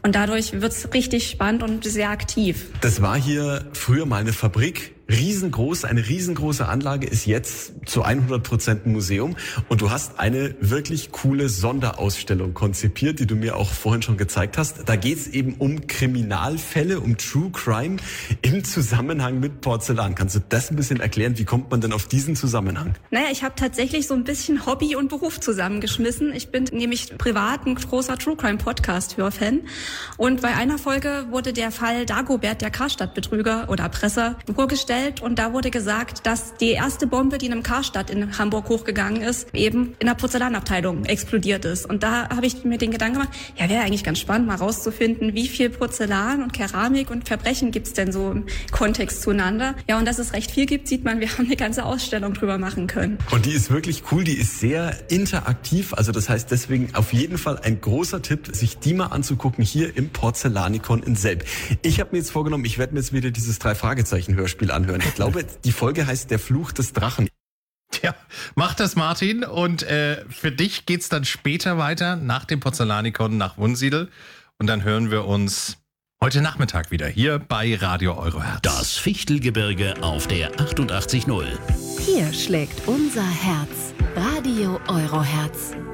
Und dadurch wird's richtig spannend und sehr aktiv. Das war hier früher mal eine Fabrik. Riesengroß, eine riesengroße Anlage, ist jetzt zu 100% ein Museum. Und du hast eine wirklich coole Sonderausstellung konzipiert, die du mir auch vorhin schon gezeigt hast. Da geht's eben um Kriminalfälle, um True Crime im Zusammenhang mit Porzellan. Kannst du das ein bisschen erklären? Wie kommt man denn auf diesen Zusammenhang? Naja, ich habe tatsächlich so ein bisschen Hobby und Beruf zusammengeschmissen. Ich bin nämlich privat ein großer True Crime Podcast-Hörfan. Und bei einer Folge wurde der Fall Dagobert, der Karstadt-Betrüger oder Erpresser, vorgestellt. Und da wurde gesagt, dass die erste Bombe, die in einem Karstadt in Hamburg hochgegangen ist, eben in der Porzellanabteilung explodiert ist. Und da habe ich mir den Gedanken gemacht, ja, wäre eigentlich ganz spannend, mal rauszufinden, wie viel Porzellan und Keramik und Verbrechen gibt's denn so im Kontext zueinander. Ja, und dass es recht viel gibt, sieht man, wir haben eine ganze Ausstellung drüber machen können. Und die ist wirklich cool, die ist sehr interaktiv. Also das heißt deswegen auf jeden Fall ein großer Tipp, sich die mal anzugucken hier im Porzellanikon in Selb. Ich habe mir jetzt vorgenommen, ich werde mir jetzt wieder dieses 3-Fragezeichen-Hörspiel anhören. Ich glaube, die Folge heißt Der Fluch des Drachen. Tja, mach das, Martin. Und für dich geht's dann später weiter, nach dem Porzellanikon nach Wunsiedel. Und dann hören wir uns heute Nachmittag wieder hier bei Radio Euroherz. Das Fichtelgebirge auf der 88.0. Hier schlägt unser Herz. Radio Euroherz.